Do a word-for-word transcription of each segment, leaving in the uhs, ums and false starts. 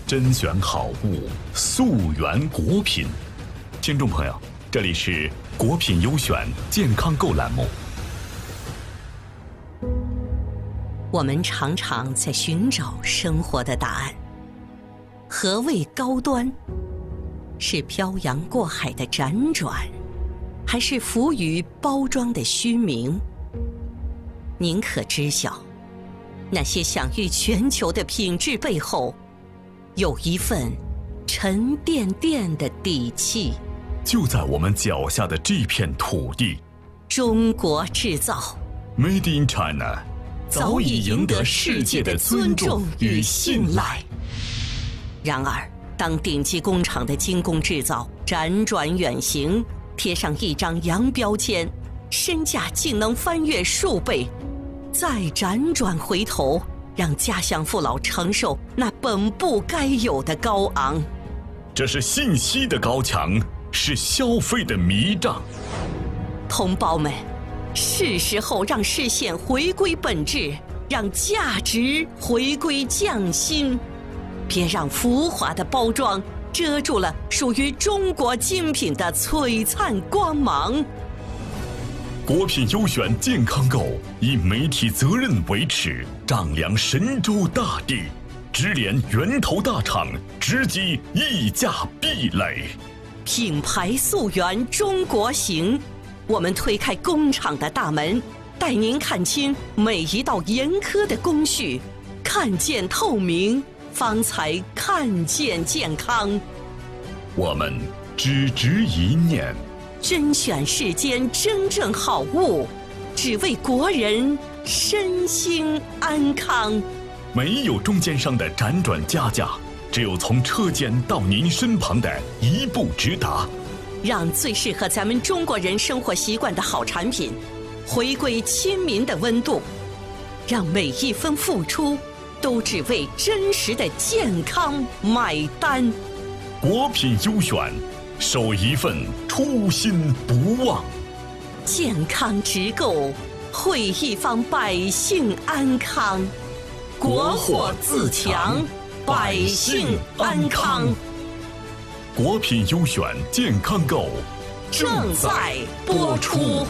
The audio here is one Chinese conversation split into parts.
甄选好物，溯源国品。听众朋友，这里是国品优选健康购栏目。 我们常常在寻找生活的答案。何谓高端？是漂洋过海的辗转，还是浮于包装的虚名？您可知晓，那些享誉全球的品质背后，有一份沉甸甸的底气。 就在我们脚下的这片土地， 中国制造 Made in China 早已赢得世界的尊重与信赖。 然而，当顶级工厂的精工制造辗转远行，贴上一张洋标签，身价竟能翻越数倍，再辗转回头，让家乡父老承受那本不该有的高昂。 这是信息的高墙，是消费的迷障。 同胞们，是时候让视线回归本质，让价值回归匠心。别让浮华的包装遮住了属于中国精品的璀璨光芒。 国品优选健康购以媒体责任为耻，丈量神州大地，直连源头大厂，直击溢价壁垒。 品牌溯源中国行，我们推开工厂的大门，带您看清每一道严苛的工序，看见透明，方才看见健康。 我们只执一念， 甄选世间真正好物，只为国人身心安康。 没有中间商的辗转加价，只有从车间到您身旁的一步直达。 让最适合咱们中国人生活习惯的好产品回归亲民的温度，让每一分付出都只为真实的健康买单。 国品优选，守一份初心不忘。 健康直购，惠一方百姓安康。国货自强，百姓安康。 国品优选健康购正在播出。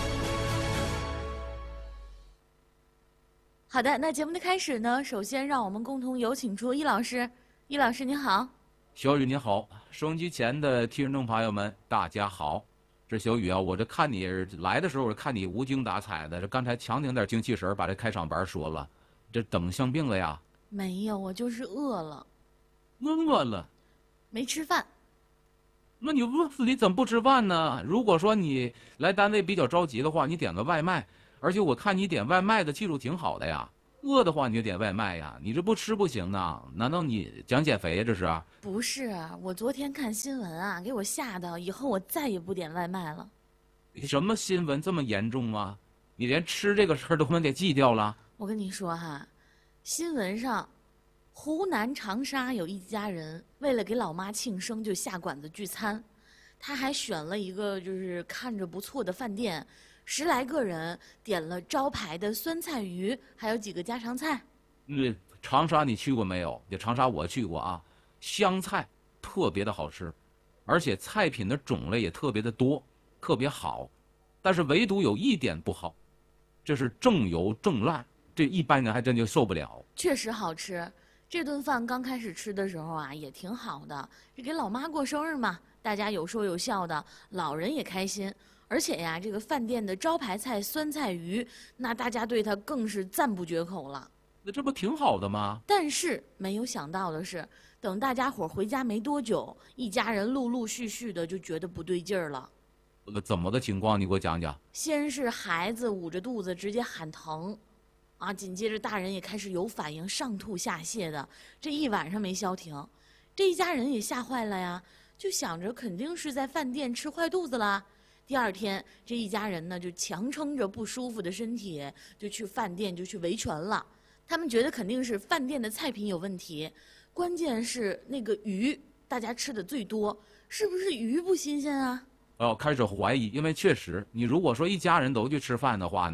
好的，那节目的开始呢，首先让我们共同有请出易老师。易老师您好。 小雨你好，收音机前的听众朋友们大家好。这小雨啊，我这看你来的时候，我看你无精打采的，这刚才强顶点精气神把这开场白说了，这等相病了呀？ 没有，我就是饿了。 饿了？ 没吃饭。 那你饿死你怎么不吃饭呢？如果说你来单位比较着急的话，你点个外卖，而且我看你点外卖的技术挺好的呀。饿的话你就点外卖呀，你这不吃不行呢？难道你想减肥呀？这是？ 不是，我昨天看新闻啊，给我吓到，以后我再也不点外卖了。 什么新闻这么严重啊？你连吃这个事儿都能给记掉了？ 我跟你说哈，新闻上，湖南长沙有一家人为了给老妈庆生，就下馆子聚餐，他还选了一个就是看着不错的饭店。十来个人点了招牌的酸菜鱼，还有几个家常菜。 嗯，长沙你去过没有？这长沙我去过啊，湘菜特别的好吃，而且菜品的种类也特别的多，特别好。但是唯独有一点不好，这是正油正辣，这一般人还真就受不了。 确实好吃，这顿饭刚开始吃的时候啊，也挺好的。这给老妈过生日嘛，大家有说有笑的，老人也开心。而且呀，这个饭店的招牌菜酸菜鱼，那大家对它更是赞不绝口了。 那这不挺好的吗？ 但是没有想到的是，等大家伙回家没多久，一家人陆陆续续的就觉得不对劲儿了。 怎么个情况？你给我讲讲。 先是孩子捂着肚子直接喊疼，啊，紧接着大人也开始有反应，上吐下泻的，这一晚上没消停。这一家人也吓坏了呀，就想着肯定是在饭店吃坏肚子了。第二天，这一家人呢就强撑着不舒服的身体，就去饭店就去维权了。他们觉得肯定是饭店的菜品有问题，关键是那个鱼，大家吃的最多，是不是鱼不新鲜啊？ 哦，开始怀疑，因为确实，你如果说一家人都去吃饭的话呢，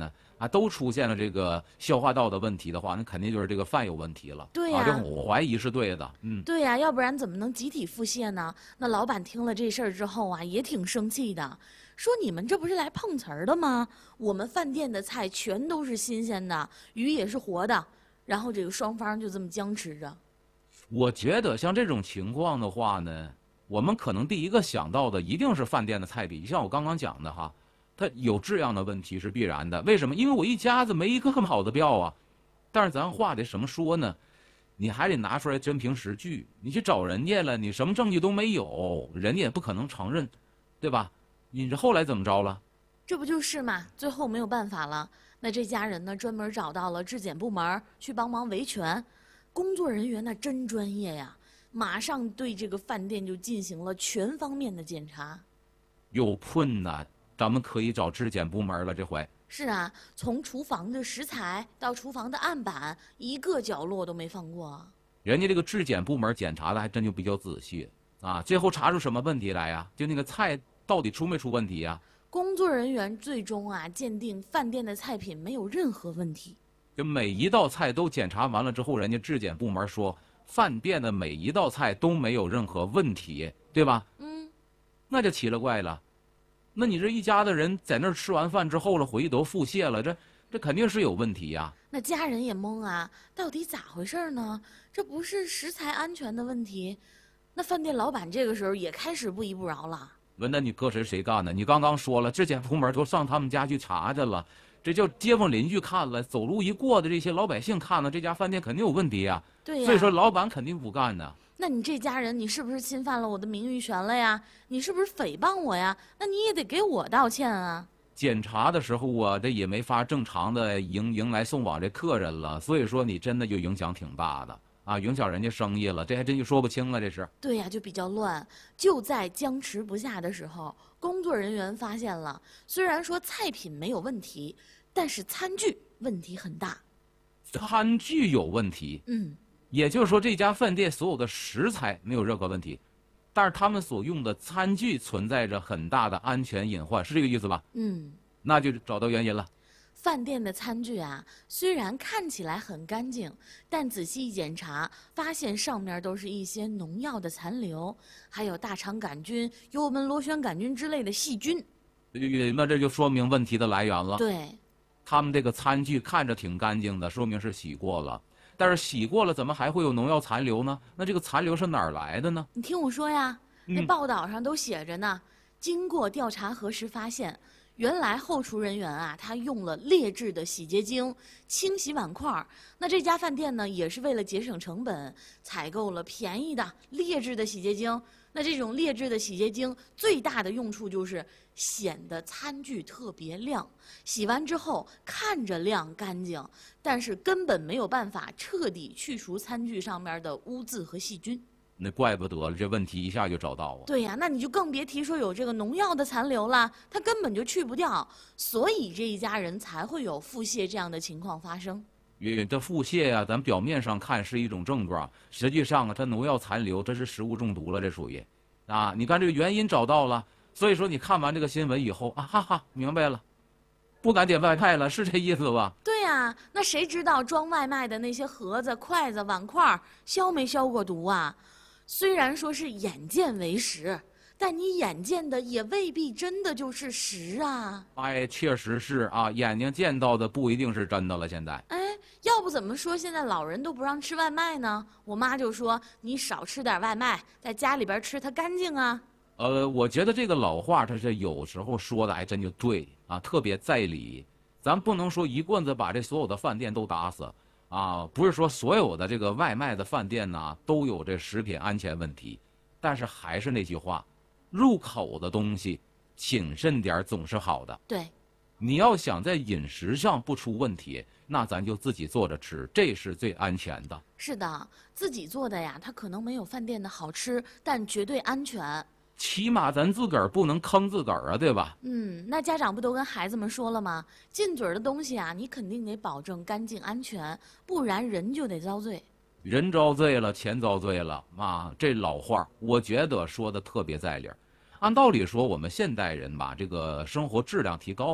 啊，都出现了这个消化道的问题的话，那肯定就是这个饭有问题了。 对呀、 啊，这我怀疑是对的。嗯， 对呀、要不然怎么能集体腹泻呢？那老板听了这事儿之后啊，也挺生气的，说你们这不是来碰瓷儿的吗？我们饭店的菜全都是新鲜的，鱼也是活的。然后这个双方就这么僵持着。 我觉得像这种情况的话呢，我们可能第一个想到的一定是饭店的菜品，像我刚刚讲的哈，它有质量的问题是必然的。为什么？因为我一家子没一个跑得掉啊。但是咱话得什么说呢？你还得拿出来真凭实据，你去找人家了，你什么证据都没有，人家也不可能承认，对吧？你这后来怎么着了？ 这不就是嘛？最后没有办法了，那这家人呢，专门找到了质检部门去帮忙维权。工作人员那真专业呀，马上对这个饭店就进行了全方面的检查。 有困难，咱们可以找质检部门了。这回是啊，从厨房的食材到厨房的案板，一个角落都没放过。 人家这个质检部门检查的还真就比较仔细啊。最后查出什么问题来呀？就那个菜到底出没出问题呀？ 工作人员最终啊鉴定饭店的菜品没有任何问题。 就每一道菜都检查完了之后，人家质检部门说饭店的每一道菜都没有任何问题，对吧？ 嗯， 那就奇了怪了。那你这一家的人在那儿吃完饭之后了，回去都腹泻了，这这肯定是有问题呀。 那家人也懵啊，到底咋回事呢？这不是食材安全的问题。那饭店老板这个时候也开始不依不饶了。 问那你搁谁谁干的？你刚刚说了，质检部门都上他们家去查去了，这叫街坊邻居看了，走路一过的这些老百姓看了，这家饭店肯定有问题呀。 对呀。 所以说老板肯定不干呢。 那你这家人，你是不是侵犯了我的名誉权了呀？你是不是诽谤我呀？那你也得给我道歉啊！ 检查的时候啊，这也没法正常的迎迎来送往这客人了，所以说你真的就影响挺大的啊，影响人家生意了，这还真就说不清了，这是。 对呀，就比较乱。就在僵持不下的时候，工作人员发现了，虽然说菜品没有问题，但是餐具问题很大。 餐具有问题？ 嗯。 也就是说，这家饭店所有的食材没有任何问题，但是他们所用的餐具存在着很大的安全隐患，是这个意思吧？ 嗯， 那就找到原因了。 饭店的餐具啊，虽然看起来很干净，但仔细一检查，发现上面都是一些农药的残留，还有大肠杆菌、幽门螺旋杆菌之类的细菌。 那这就说明问题的来源了。 对， 他们这个餐具看着挺干净的，说明是洗过了。但是洗过了，怎么还会有农药残留呢？那这个残留是哪儿来的呢？ 你听我说呀， 嗯、 那报道上都写着呢。经过调查核实发现，原来后厨人员啊，他用了劣质的洗洁精清洗碗筷。那这家饭店呢，也是为了节省成本，采购了便宜的劣质的洗洁精。那这种劣质的洗洁精最大的用处就是显得餐具特别亮，洗完之后看着亮干净，但是根本没有办法彻底去除餐具上面的污渍和细菌。 那怪不得了，这问题一下就找到了。 对呀，那你就更别提说有这个农药的残留了，它根本就去不掉，所以这一家人才会有腹泻这样的情况发生。 这腹泻呀、啊，咱表面上看是一种症状，实际上啊，它农药残留，这是食物中毒了，这属于啊。你看这个原因找到了，所以说你看完这个新闻以后啊，哈哈，明白了，不敢点外卖了，是这意思吧？ 对呀、啊，那谁知道装外卖的那些盒子、筷子、碗筷消没消过毒啊？虽然说是眼见为实，但你眼见的也未必真的就是实啊。 哎，确实是啊，眼睛见到的不一定是真的了。现在， 哎，要不怎么说现在老人都不让吃外卖呢？我妈就说你少吃点外卖，在家里边吃它干净啊。 呃，我觉得这个老话，它是有时候说的还真就对啊，特别在理。咱不能说一棍子把这所有的饭店都打死。啊，不是说所有的这个外卖的饭店呢都有这食品安全问题，但是还是那句话，入口的东西谨慎点总是好的。 对， 你要想在饮食上不出问题，那咱就自己做着吃，这是最安全的。 是的，自己做的呀，它可能没有饭店的好吃，但绝对安全。 起码咱自个儿不能坑自个儿啊，对吧？ 嗯，那家长不都跟孩子们说了吗？进嘴的东西啊，你肯定得保证干净安全，不然人就得遭罪。 人遭罪了，钱遭罪了啊！这老话，我觉得说的特别在理儿。按道理说，我们现代人吧，这个生活质量提高了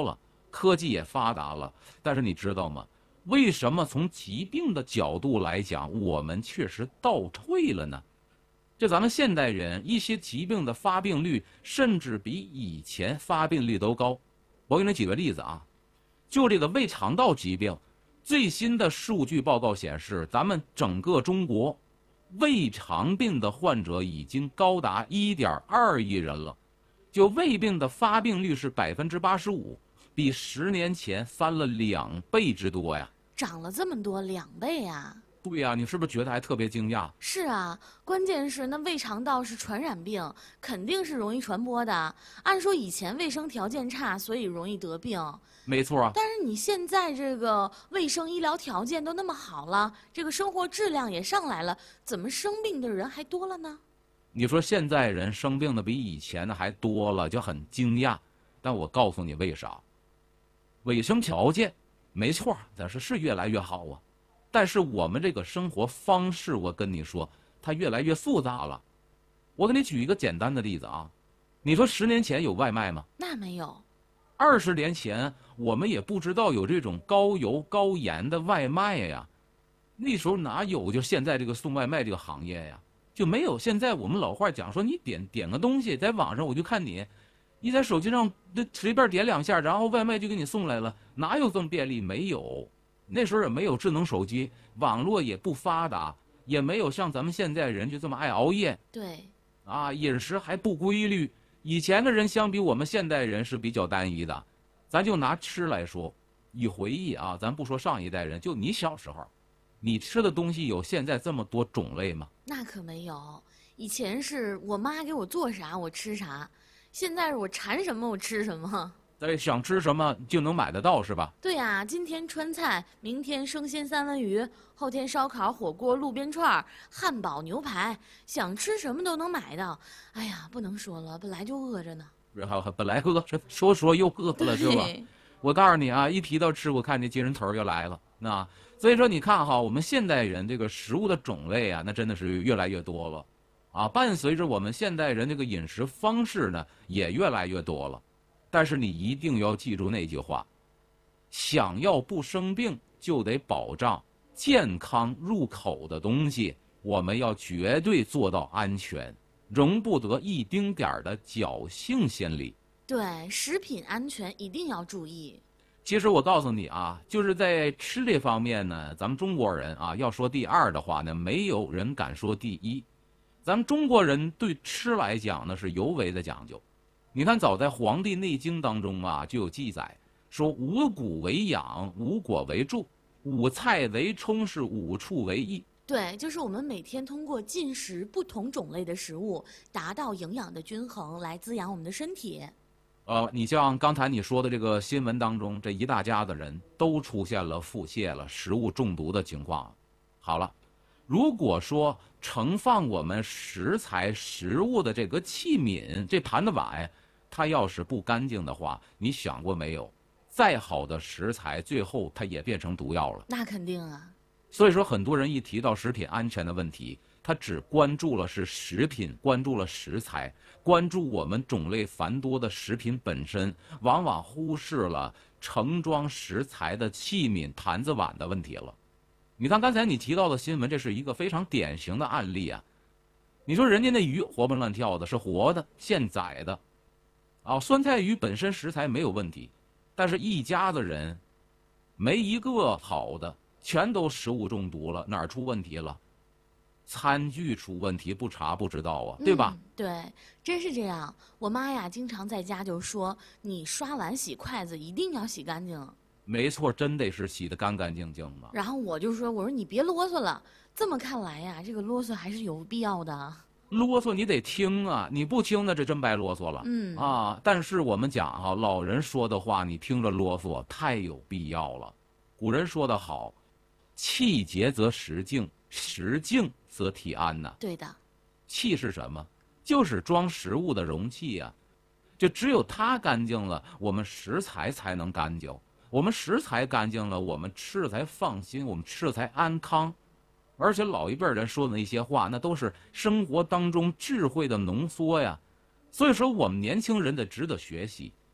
科技也发达了，但是你知道吗？为什么从疾病的角度来讲，我们确实倒退了呢？这咱们现代人一些疾病的发病率，甚至比以前发病率都高。我给你举个例子啊，就这个胃肠道疾病，最新的数据报告显示，咱们整个中国胃肠病的患者已经高达 一点二亿人了，就胃病的发病率是百分之八十五，比十年前翻了两倍之多呀！ 涨了这么多，两倍啊！ 对呀，你是不是觉得还特别惊讶？ 是啊，关键是那胃肠道是传染病，肯定是容易传播的。按说以前卫生条件差，所以容易得病。 没错啊。 但是你现在这个卫生医疗条件都那么好了，这个生活质量也上来了，怎么生病的人还多了呢？ 你说现在人生病的比以前的还多了，就很惊讶。但我告诉你为啥？卫生条件没错，但是是越来越好啊。但是我们这个生活方式，我跟你说，它越来越复杂了。我给你举一个简单的例子啊，你说十年前有外卖吗？ 那没有。 二十年前我们也不知道有这种高油高盐的外卖呀，那时候哪有就现在这个送外卖这个行业呀，就没有现在我们老话讲说，你点点个东西，在网上我就看你，你在手机上随便点两下，然后外卖就给你送来了，哪有这么便利？没有。那时候也没有智能手机，网络也不发达，也没有像咱们现在人就这么爱熬夜。 对， 啊，饮食还不规律。以前的人相比我们现代人是比较单一的。咱就拿吃来说，一回忆啊，咱不说上一代人，就你小时候，你吃的东西有现在这么多种类吗？ 那可没有。以前是我妈给我做啥我吃啥，现在是我馋什么我吃什么。 对，想吃什么就能买得到，是吧？ 对呀、啊，今天川菜，明天生鲜三文鱼，后天烧烤、火锅、路边串、汉堡、牛排，想吃什么都能买到。哎呀，不能说了，本来就饿着呢。 本来饿，说说又饿了，是吧？我告诉你啊，一提到吃，我看这精神头又来了。那所以说，你看哈，我们现代人这个食物的种类啊，那真的是越来越多了，啊，伴随着我们现代人这个饮食方式呢，也越来越多了。但是你一定要记住那句话，想要不生病，就得保障健康入口的东西，我们要绝对做到安全，容不得一丁点儿的侥幸心理。 对，食品安全一定要注意。 其实我告诉你啊，就是在吃这方面呢，咱们中国人啊，要说第二的话呢，没有人敢说第一。咱们中国人对吃来讲呢，是尤为的讲究。你看，早在《黄帝内经》当中啊，就有记载说：“五谷为养，五果为助，五菜为充，是五畜为益。” 对，就是我们每天通过进食不同种类的食物，达到营养的均衡，来滋养我们的身体。 呃，你像刚才你说的这个新闻当中，这一大家子人都出现了腹泻了、食物中毒的情况。好了，如果说盛放我们食材食物的这个器皿，这盘子碗，它要是不干净的话，你想过没有？再好的食材，最后它也变成毒药了。 那肯定啊。 所以说，很多人一提到食品安全的问题，他只关注了是食品，关注了食材，关注我们种类繁多的食品本身，往往忽视了盛装食材的器皿、盘子、碗的问题了。你看刚才你提到的新闻，这是一个非常典型的案例啊。你说人家那鱼活蹦乱跳的，是活的、现宰的，啊，酸菜鱼本身食材没有问题，但是一家子人没一个好的，全都食物中毒了，哪儿出问题了？餐具出问题，不查不知道啊，对吧？ 嗯、对，真是这样。我妈呀，经常在家就说：“你刷碗洗筷子一定要洗干净。” 没错，真得是洗得干干净净嘛。 然后我就说：“我说你别啰嗦了。”这么看来呀，这个啰嗦还是有必要的。 啰嗦你得听啊，你不听那这真白啰嗦了。 嗯啊，但是我们讲哈、啊，老人说的话你听着啰嗦，太有必要了。古人说得好，气节则食静，食静则体安呐。 对的。 气是什么？就是装食物的容器呀、啊。就只有它干净了，我们食材才能干净。我们食材干净了，我们吃才放心，我们吃才安康。而且老一辈人说的那些话，那都是生活当中智慧的浓缩呀。所以说，我们年轻人得值得学习。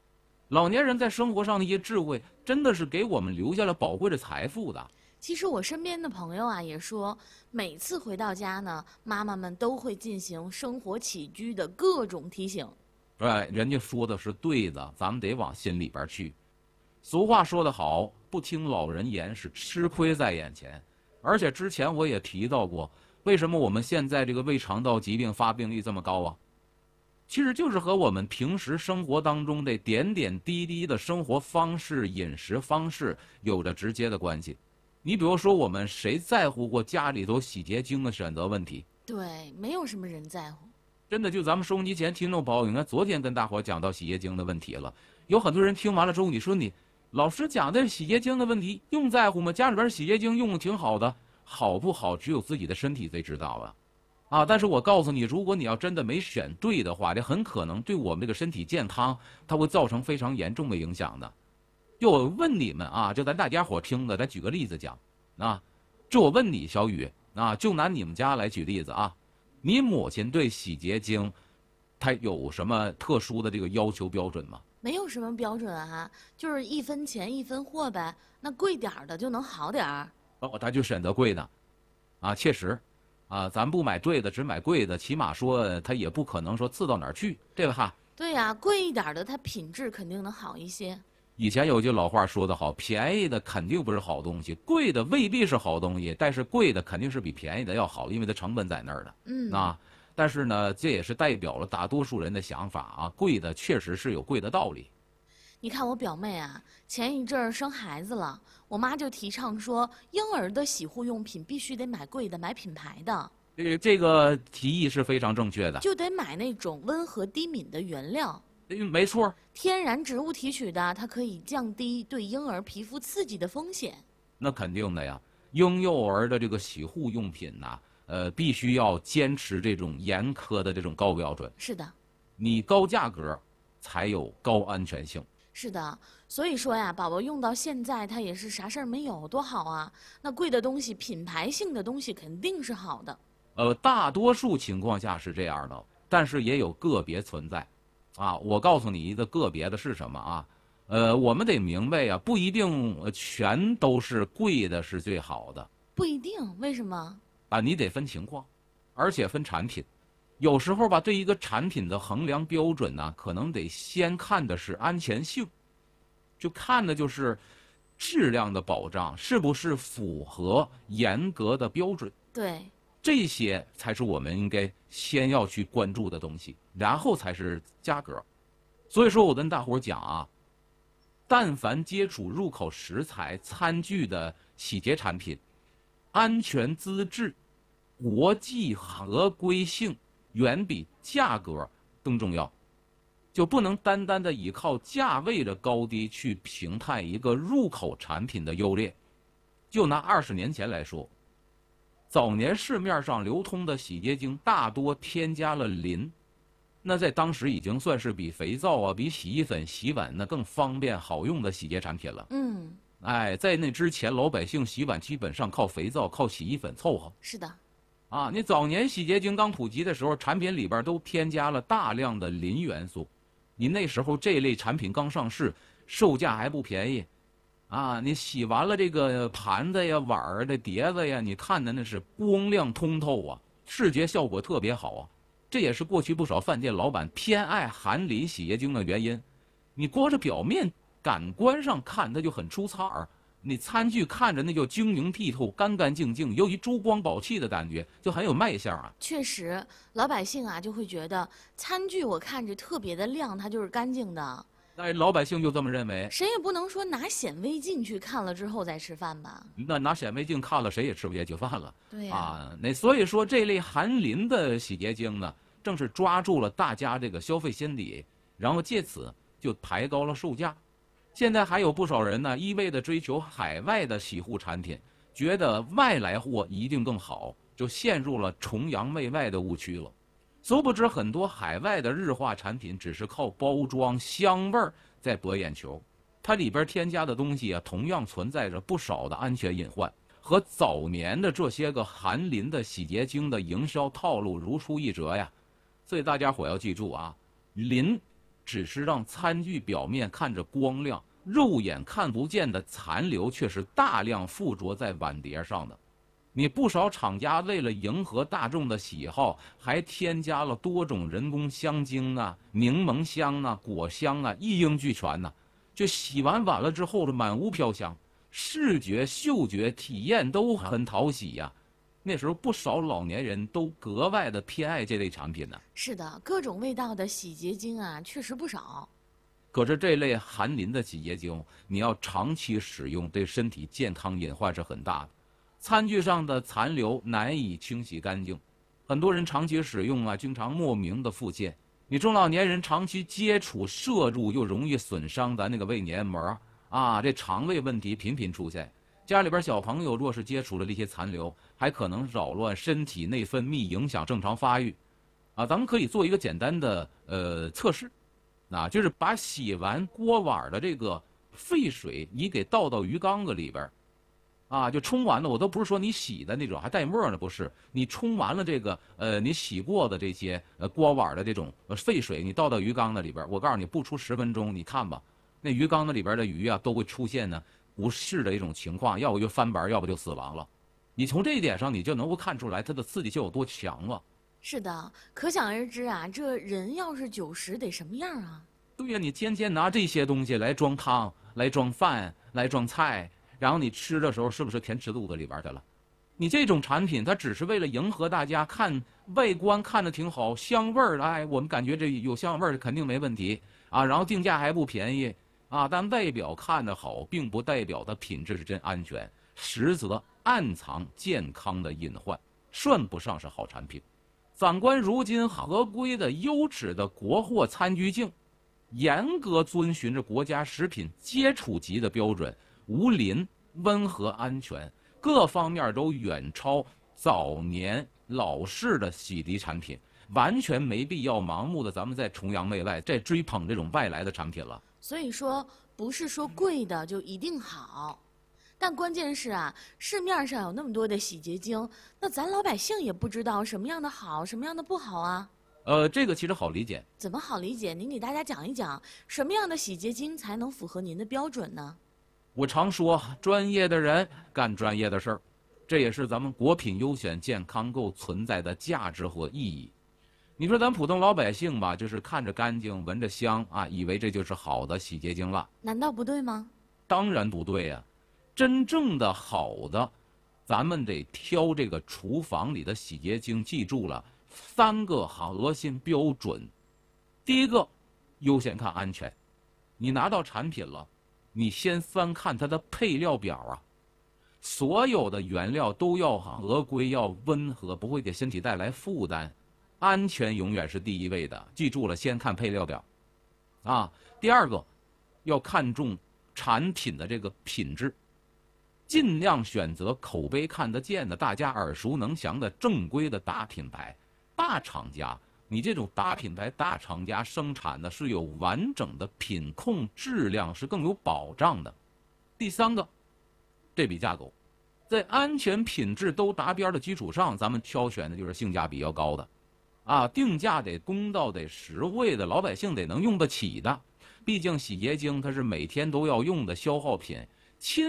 老年人在生活上的一些智慧，真的是给我们留下了宝贵的财富的。 其实我身边的朋友啊也说，每次回到家呢，妈妈们都会进行生活起居的各种提醒。 哎，人家说的是对的，咱们得往心里边去。俗话说得好，不听老人言是吃亏在眼前。而且之前我也提到过，为什么我们现在这个胃肠道疾病发病率这么高啊？其实就是和我们平时生活当中的点点滴滴的生活方式、饮食方式有着直接的关系。你比如说，我们谁在乎过家里头洗洁精的选择问题？ 对，没有什么人在乎。 真的，就咱们收音机前听众朋友，你看昨天跟大伙讲到洗洁精的问题了，有很多人听完了之后，你说你老师讲的洗洁精的问题用在乎吗？家里边洗洁精用的挺好的，好不好只有自己的身体最知道啊。啊！但是我告诉你，如果你要真的没选对的话，这很可能对我们这个身体健康，它会造成非常严重的影响的。就我问你们啊，就咱大家伙听的，咱举个例子讲啊。就我问你，小雨啊，就拿你们家来举例子啊，你母亲对洗洁精，她有什么特殊的这个要求标准吗？ 没有什么标准啊，就是一分钱一分货呗。那贵点儿的就能好点儿。 哦，她就选择贵的，啊，确实。啊，咱不买对的，只买贵的，起码说它也不可能说次到哪儿去，对吧？哈。 对呀、啊，贵一点的它品质肯定能好一些。 以前有句老话说得好，便宜的肯定不是好东西，贵的未必是好东西，但是贵的肯定是比便宜的要好，因为它成本在那儿的。 嗯。 啊，但是呢，这也是代表了大多数人的想法啊，贵的确实是有贵的道理。 你看我表妹啊，前一阵儿生孩子了，我妈就提倡说，婴儿的洗护用品必须得买贵的，买品牌的。 这这个提议是非常正确的， 就得买那种温和低敏的原料。 没错， 天然植物提取的，它可以降低对婴儿皮肤刺激的风险。 那肯定的呀，婴幼儿的这个洗护用品呐、啊，呃，必须要坚持这种严苛的这种高标准。 是的， 你高价格才有高安全性。 是的，所以说呀，宝宝用到现在，他也是啥事儿没有，多好啊！那贵的东西，品牌性的东西肯定是好的。 呃，大多数情况下是这样的，但是也有个别存在，啊，我告诉你一个个别的是什么啊？呃，我们得明白啊，不一定全都是贵的是最好的。 不一定，为什么？ 啊，你得分情况，而且分产品。有时候吧，对一个产品的衡量标准呢，可能得先看的是安全性，就看的就是质量的保障是不是符合严格的标准。 对， 这些才是我们应该先要去关注的东西，然后才是价格。所以说我跟大伙讲啊，但凡接触入口食材、餐具的洗洁产品，安全资质、国际合规性远比价格更重要，就不能单单的依靠价位的高低去评判一个入口产品的优劣。就拿二十年前来说，早年市面上流通的洗洁精大多添加了磷，那在当时已经算是比肥皂啊、比洗衣粉、洗碗那更方便好用的洗洁产品了。 嗯， 哎，在那之前，老百姓洗碗基本上靠肥皂、靠洗衣粉凑合。 是的。 啊，你早年洗洁精刚普及的时候，产品里边都添加了大量的磷元素。你那时候这类产品刚上市，售价还不便宜，啊，你洗完了这个盘子呀、碗儿的碟子呀，你看的那是光亮通透啊，视觉效果特别好啊。这也是过去不少饭店老板偏爱含磷洗洁精的原因。你光是表面感官上看，它就很出彩儿。你餐具看着那就晶莹剔透、干干净净，由于珠光宝气的感觉，就很有卖相啊。 确实，老百姓啊就会觉得餐具我看着特别的亮，它就是干净的。 那老百姓就这么认为， 谁也不能说拿显微镜去看了之后再吃饭吧？ 那拿显微镜看了，谁也吃不下去饭了。 对呀、 啊，那所以说这类含磷的洗洁精呢，正是抓住了大家这个消费心理，然后借此就抬高了售价。现在还有不少人呢，一味的追求海外的洗护产品，觉得外来货一定更好，就陷入了崇洋媚外的误区了。殊不知，很多海外的日化产品只是靠包装、香味儿在博眼球，它里边添加的东西啊，同样存在着不少的安全隐患，和早年的这些个含磷的洗洁精的营销套路如出一辙呀。所以大家伙要记住啊，磷只是让餐具表面看着光亮，肉眼看不见的残留却是大量附着在碗碟上的。你不少厂家为了迎合大众的喜好，还添加了多种人工香精啊、柠檬香啊、果香啊，一应俱全呐、啊。就洗完碗了之后的满屋飘香，视觉、嗅觉体验都很讨喜呀、啊。那时候不少老年人都格外的偏爱这类产品呢。 是的，各种味道的洗洁精啊，确实不少。 可是这类含磷的洗洁精，你要长期使用，对身体健康隐患是很大的。餐具上的残留难以清洗干净，很多人长期使用啊，经常莫名的腹泻。你中老年人长期接触摄入，又容易损伤咱那个胃黏膜啊，这肠胃问题频频出现。家里边小朋友若是接触了这些残留，还可能扰乱身体内分泌，影响正常发育。啊，咱们可以做一个简单的呃测试，啊，就是把洗完锅碗的这个沸水，你给倒到鱼缸子里边。啊，就冲完了，我都不是说你洗的那种还带沫呢，不是，你冲完了这个呃你洗过的这些呃锅碗的这种呃沸水，你倒到鱼缸子里边，我告诉你，不出十分钟，你看吧，那鱼缸子里边的鱼啊都会出现呢不适的一种情况，要不就翻白，要不就死亡了。你从这一点上，你就能够看出来它的刺激性有多强了。 是的，可想而知啊，这人要是九十得什么样啊？ 对呀、啊，你天天拿这些东西来装汤、来装饭、来装菜。然后你吃的时候是不是填吃肚子里边去了？你这种产品它只是为了迎合大家，看外观看着挺好，香味儿，哎，我们感觉这有香味儿肯定没问题啊。然后定价还不便宜啊，但外表看着好，并不代表它品质是真安全，实则暗藏健康的隐患，算不上是好产品。反观如今合规的优质的国货餐具镜，严格遵循着国家食品接触级的标准。无磷、温和、安全，各方面都远超早年老式的洗涤产品，完全没必要盲目的咱们在崇洋媚外，在追捧这种外来的产品了。 所以说，不是说贵的就一定好，但关键是啊，市面上有那么多的洗洁精，那咱老百姓也不知道什么样的好，什么样的不好啊。 呃，这个其实好理解。 怎么好理解？您给大家讲一讲，什么样的洗洁精才能符合您的标准呢？ 我常说，专业的人干专业的事儿，这也是咱们国品优选健康购存在的价值和意义。你说咱普通老百姓吧，就是看着干净、闻着香啊，以为这就是好的洗洁精了。 难道不对吗？ 当然不对呀、啊！真正的好的，咱们得挑这个厨房里的洗洁精，记住了三个核心标准。第一个，优先看安全。你拿到产品了，你先翻看它的配料表啊，所有的原料都要合规，要温和，不会给身体带来负担，安全永远是第一位的。记住了，先看配料表，啊，第二个，要看重产品的这个品质，尽量选择口碑看得见的、大家耳熟能详的正规的大品牌、大厂家。你这种大品牌、大厂家生产的是有完整的品控质量，是更有保障的。第三个，这笔架构，在安全品质都达标的基础上，咱们挑选的就是性价比要高的，啊，定价得公道、得实惠的，老百姓得能用得起的。毕竟洗洁精它是每天都要用的消耗品，亲